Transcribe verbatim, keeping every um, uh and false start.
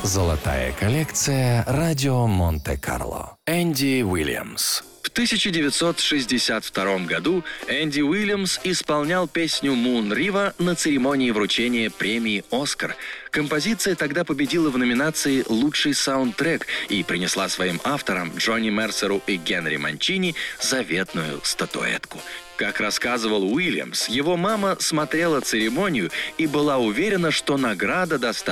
Золотая коллекция «Радио Монте-Карло». Энди Уильямс. В тысяча девятьсот шестьдесят втором году Энди Уильямс исполнял песню «Moon River» на церемонии вручения премии «Оскар». Композиция тогда победила в номинации «Лучший саундтрек» и принесла своим авторам Джонни Мерсеру и Генри Манчини заветную статуэтку. Как рассказывал Уильямс, его мама смотрела церемонию и была уверена, что награда достанется